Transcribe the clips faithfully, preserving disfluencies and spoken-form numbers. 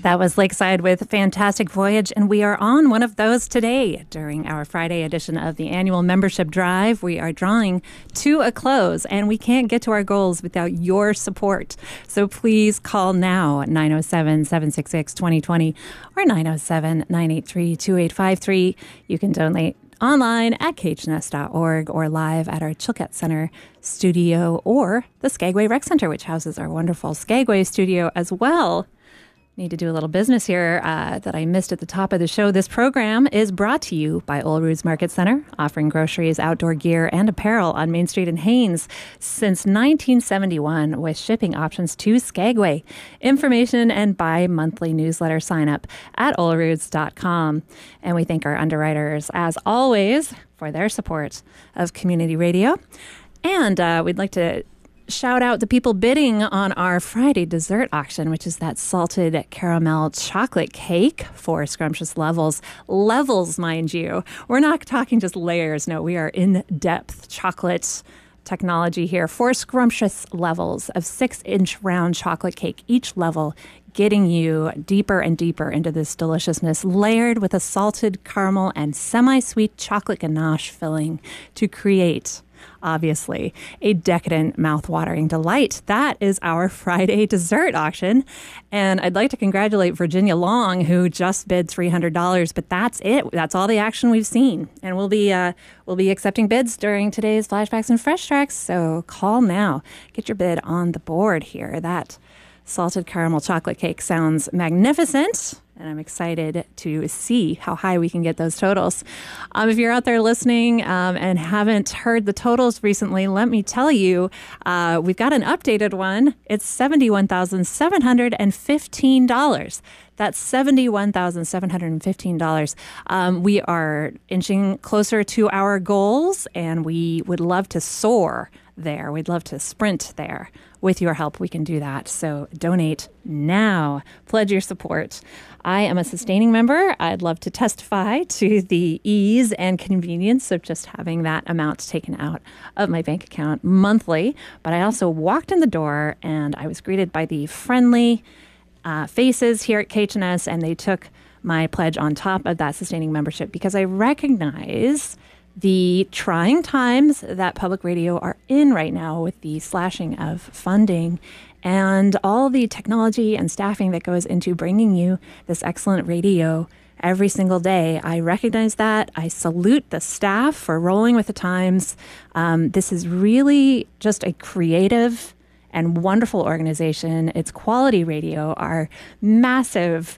That was Lakeside with Fantastic Voyage, and we are on one of those today during our Friday edition of the annual membership drive. We are drawing to a close, and we can't get to our goals without your support. So please call now at nine oh seven, seven six six, two oh two oh or nine oh seven, nine eight three, two eight five three. You can donate online at k h n s dot org or live at our Chilkat Center studio or the Skagway Rec Center, which houses our wonderful Skagway studio as well. Need to do a little business here uh, that I missed at the top of the show. This program is brought to you by Old Market Center, offering groceries, outdoor gear, and apparel on Main Street in Haines since nineteen seventy-one with shipping options to Skagway. Information and bi-monthly newsletter sign up at olroods dot com. And we thank our underwriters, as always, for their support of community radio. And uh, we'd like to shout out the people bidding on our Friday dessert auction, which is that salted caramel chocolate cake for Scrumptious Levels. Levels, mind you. We're not talking just layers. No, we are in-depth chocolate technology here. Four Scrumptious Levels of six-inch round chocolate cake, each level getting you deeper and deeper into this deliciousness, layered with a salted caramel and semi-sweet chocolate ganache filling to create, obviously, a decadent, mouth-watering delight. That is our Friday dessert auction. And I'd like to congratulate Virginia Long, who just bid three hundred dollars, but that's it. That's all the action we've seen. And we'll be uh, we'll be accepting bids during today's Flashbacks and Fresh Tracks, so call now. Get your bid on the board here. That salted caramel chocolate cake sounds magnificent, and I'm excited to see how high we can get those totals. Um, if you're out there listening um, and haven't heard the totals recently, let me tell you, uh, we've got an updated one. It's seventy-one thousand seven hundred fifteen dollars. That's seventy-one thousand seven hundred fifteen dollars. Um, we are inching closer to our goals, and we would love to soar there. We'd love to sprint there. With your help, we can do that. So donate now. Pledge your support. I am a sustaining member. I'd love to testify to the ease and convenience of just having that amount taken out of my bank account monthly. But I also walked in the door, and I was greeted by the friendly uh, faces here at K H N S, and they took my pledge on top of that sustaining membership because I recognize the trying times that public radio are in right now with the slashing of funding and all the technology and staffing that goes into bringing you this excellent radio every single day. I recognize that. I salute the staff for rolling with the times. Um, this is really just a creative and wonderful organization. It's quality radio, our massive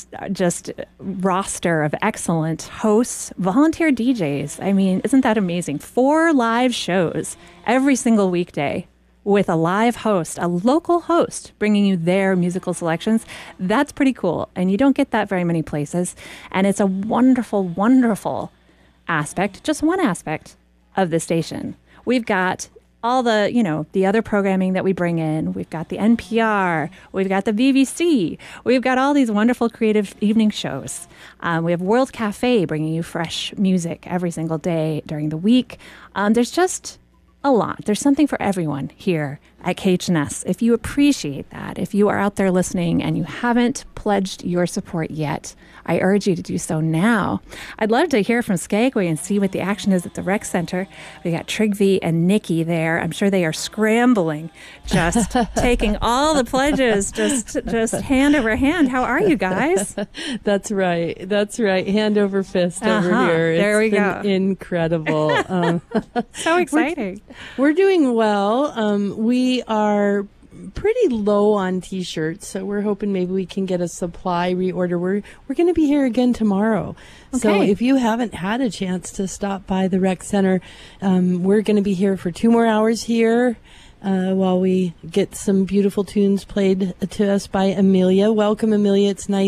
just roster of excellent hosts, volunteer D Js. I mean, isn't that amazing? Four live shows every single weekday with a live host, a local host, bringing you their musical selections. That's pretty cool. And you don't get that very many places. And it's a wonderful, wonderful aspect, just one aspect of the station. We've got all the, you know, the other programming that we bring in. We've got the N P R. We've got the B B C. We've got all these wonderful creative evening shows. Um, we have World Cafe bringing you fresh music every single day during the week. Um, there's just a lot. There's something for everyone here at K H N S. If you appreciate that, if you are out there listening and you haven't pledged your support yet, I urge you to do so now. I'd love to hear from Skagway and see what the action is at the rec center. We got Trigvi and Nikki there. I'm sure they are scrambling, just taking all the pledges, just just hand over hand. How are you guys? That's right. That's right. Hand over fist uh-huh. over here. It's there we been go. Incredible. Um, so exciting. We're, we're doing well. Um, we are pretty low on t-shirts, so we're hoping maybe we can get a supply reorder. We're we're going to be here again tomorrow. Okay. So if you haven't had a chance to stop by the rec center, um, we're going to be here for two more hours here uh, while we get some beautiful tunes played to us by Amelia. Welcome, Amelia. It's nice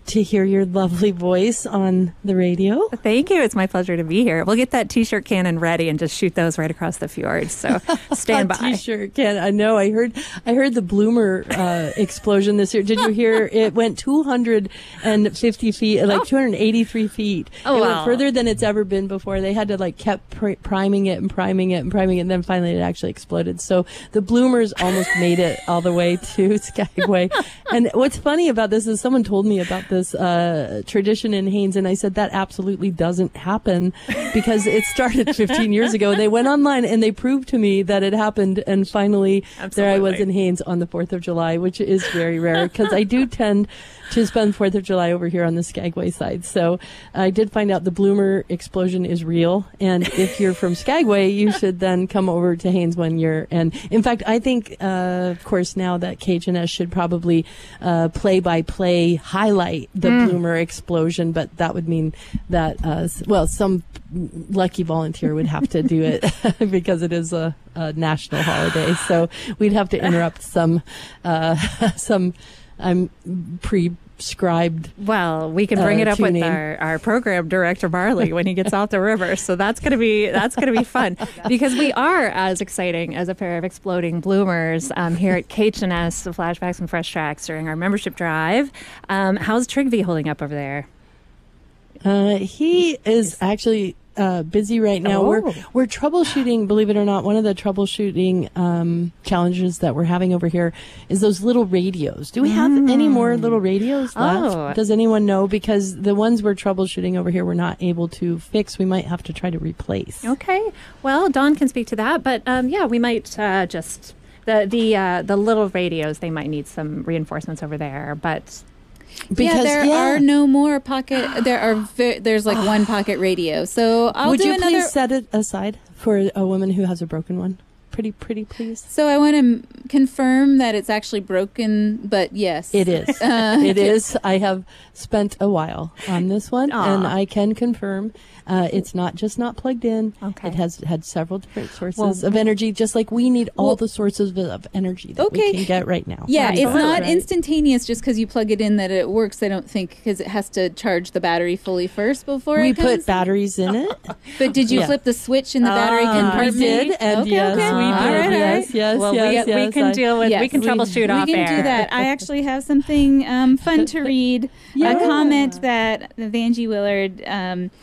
to hear your lovely voice on the radio. Thank you. It's my pleasure to be here. We'll get that T-shirt cannon ready and just shoot those right across the fjord. So stand by. T-shirt cannon. I know. I heard. I heard the bloomer uh, explosion this year. Did you hear? It went two hundred fifty feet, like oh. two hundred eighty-three feet. Oh, it wow. went further than it's ever been before. They had to like kept pr- priming it and priming it and priming it, and then finally it actually exploded. So the bloomers almost made it all the way to Skagway. And what's funny about this is someone told me about this uh, tradition in Haines, and I said that absolutely doesn't happen because it started fifteen years ago. They went online and they proved to me that it happened, and finally absolutely. There I was in Haines on the fourth of July, which is very rare because I do tend to spend fourth of July over here on the Skagway side. So I did find out the bloomer explosion is real, and if you're from Skagway, you should then come over to Haines one year. And in fact, I think, uh, of course, now that K H N S should probably uh, play-by-play highlight the mm. bloomer explosion, but that would mean that, uh, well, some lucky volunteer would have to do it because it is a, a national holiday. So we'd have to interrupt some, uh, some, I'm prescribed. Well, we can bring uh, it up tuning. with our, our program director Marley when he gets off the river. So that's gonna be that's gonna be fun because we are as exciting as a pair of exploding bloomers um, here at K H N S, the Flashbacks and Fresh Tracks during our membership drive. Um, how's Trigby holding up over there? Uh, he is actually uh, busy right now. Oh. We're we're troubleshooting. Believe it or not, one of the troubleshooting um, challenges that we're having over here is those little radios. Do we have mm. any more little radios left? Oh. Does anyone know? Because the ones we're troubleshooting over here, we're not able to fix. We might have to try to replace. Okay. Well, Dawn can speak to that, but um, yeah, we might uh, just the the uh, the little radios. They might need some reinforcements over there, but. Because, yeah, there yeah. are no more pocket. There are ve- there's like one pocket radio. So I'll Would do you another. please set it aside for a woman who has a broken one? Pretty, pretty, please. So I want to m- confirm that it's actually broken, but yes, it is. Uh, it is. I have spent a while on this one, Aww. and I can confirm uh, it's not just not plugged in. Okay. It has had several different sources well, of energy, just like we need all well, the sources of energy that okay. we can get right now. Yeah, Absolutely. it's not right. instantaneous just because you plug it in that it works. I don't think because it has to charge the battery fully first before we it comes put batteries in it. But did you yeah. flip the switch in the battery Uh, compartment? We did, and okay, yes, okay. we did. All right, all yes, right. yes, well, yes, we, yes. we can I, deal with. yes, we can we- troubleshoot we off can air. do that. I actually have something um, fun to read. Yeah. A comment that Vanjie Willard um,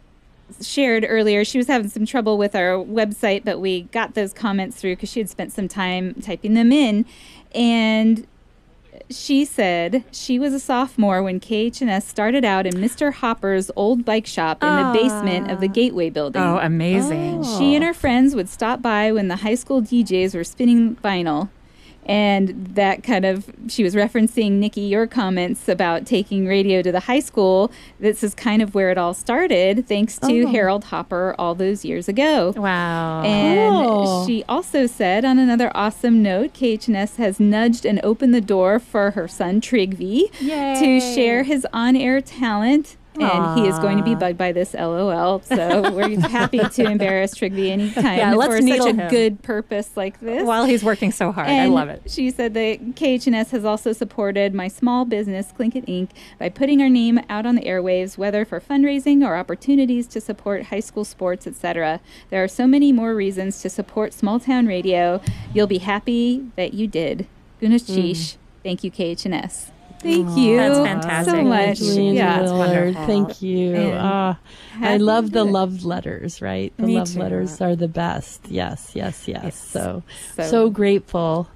shared earlier. She was having some trouble with our website, but we got those comments through because she had spent some time typing them in. And she said she was a sophomore when K H N S started out in Mister Hopper's old bike shop in Ah. the basement of the Gateway building. Oh, amazing! Oh. She and her friends would stop by when the high school D Js were spinning vinyl. And that kind of, she was referencing, Nikki, your comments about taking radio to the high school. This is kind of where it all started, thanks to Oh. Harold Hopper all those years ago. Wow. And Oh. she also said, on another awesome note, K H N S has nudged and opened the door for her son, Trigby, Yay. to share his on-air talent. And he is going to be Aw. bugged by this, LOL. So we're happy to embarrass Trigby anytime Yeah, let's for needle such a him. good purpose like this. While he's working so hard, And I love it. She said that K H N S has also supported my small business, Clinket Incorporated, by putting our name out on the airwaves, whether for fundraising or opportunities to support high school sports, et cetera. There are so many more reasons to support small town radio. You'll be happy that you did. Goodness sheesh. Thank you, K H N S. Thank you. That's fantastic. So much. Julian Yeah. That's Willard, wonderful. thank you. And Ah, I happy love to the do it. love letters, right? The Me love too. letters are the best. Yes, yes, yes. Yes. So, So- so grateful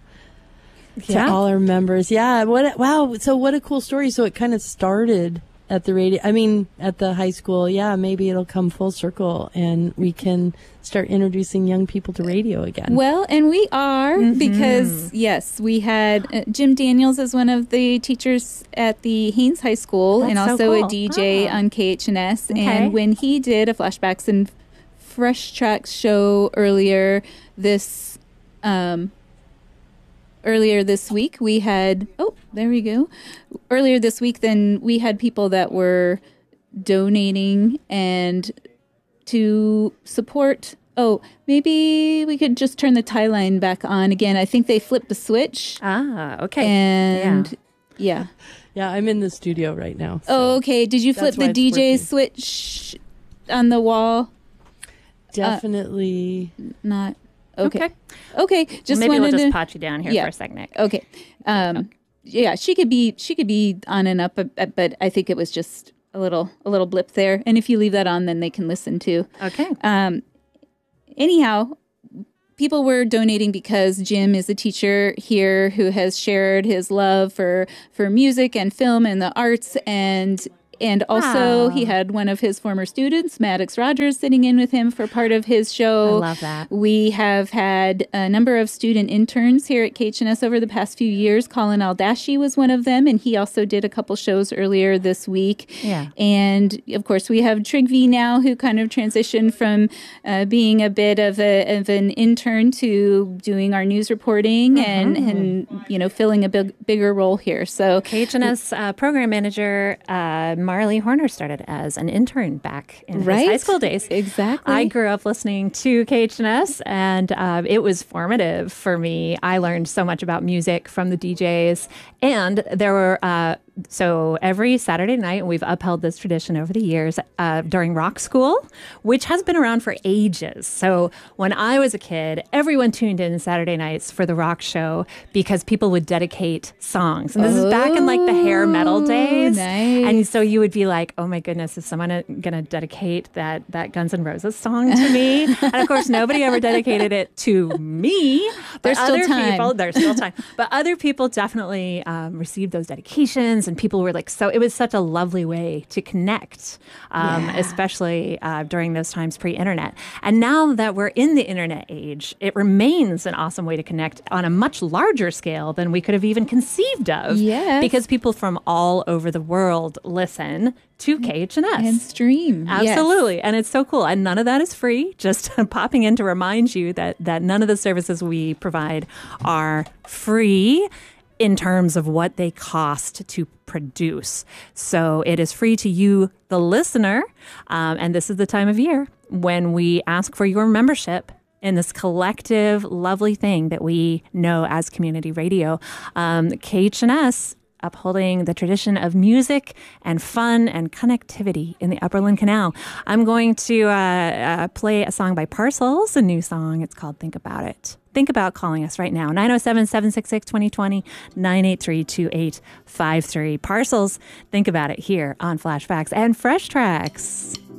to Yeah. all our members. Yeah. What? A, wow. So what a cool story. So it kind of started at the radio. I mean, at the high school. Yeah. Maybe it'll come full circle, and we can start introducing young people to radio again. Well, and we are Mhm. because, yes, we had uh, Jim Daniels as one of the teachers at the Haines High School That's and so also cool. a D J Ah. on K H N S. Okay. And when he did a Flashbacks and Fresh Tracks show earlier this um, earlier this week, we had, oh, there we go. Earlier this week, then we had people that were donating and to support. Oh, maybe we could just turn the tie line back on again. I think they flipped the switch. Ah, okay. And Yeah. Yeah, I'm in the studio right now. So Oh, okay. Did you flip that's why the it's D J working. switch on the wall? Definitely. Not. Okay. Okay. Okay. Just Maybe wanted we'll just to. pot you down here Yeah. for a second, Nick. Okay. Um, yeah, she could be she could be on and up, but, but I think it was just a little a little blip there. And if you leave that on, then they can listen too. Okay. Um, anyhow, people were donating because Jim is a teacher here who has shared his love for for music and film and the arts, and and also Wow. he had one of his former students, Maddox Rogers, sitting in with him for part of his show. I love that. We have had a number of student interns here at K H N S over the past few years. Colin Aldashi was one of them, and he also did a couple shows earlier this week. Yeah. And of course, we have Trigvi now, who kind of transitioned from uh, being a bit of, a, of an intern to doing our news reporting and, and you know filling a big, bigger role here. So K H N S uh, program manager uh, Marley Horner started as an intern back in Right? his high school days. Exactly. I grew up listening to K H N S, and uh, it was formative for me. I learned so much about music from the D Js, and there were uh, so every Saturday night, and we've upheld this tradition over the years uh, during rock school, which has been around for ages. So when I was a kid, everyone tuned in Saturday nights for the rock show because people would dedicate songs, and this is back in like the hair metal days. nice. And so you would be like, "Oh my goodness, is someone going to dedicate that that Guns N' Roses song to me?" And of course, nobody ever dedicated it to me. But There's still other time. people, there's still time. But other people definitely um, received those dedications, and people were like, so it was such a lovely way to connect, um, Yeah. especially uh, during those times pre-internet. And now that we're in the internet age, it remains an awesome way to connect on a much larger scale than we could have even conceived of. Yes. Because people from all over the world listen to K H N S. and stream. Yes. Absolutely. And it's so cool. And none of that is free. Just popping in to remind you that, that none of the services we provide are free in terms of what they cost to produce. So it is free to you, the listener. Um, and this is the time of year when we ask for your membership in this collective, lovely thing that we know as community radio. Um, K H N S upholding the tradition of music and fun and connectivity in the Upperland Canal. I'm going to uh, uh, play a song by Parcels, a new song. It's called Think About It. Think about calling us right now. nine oh seven, seven six six, two oh two oh, nine eight three, two eight five three. Parcels, Think About It here on Flashbacks and Fresh Tracks.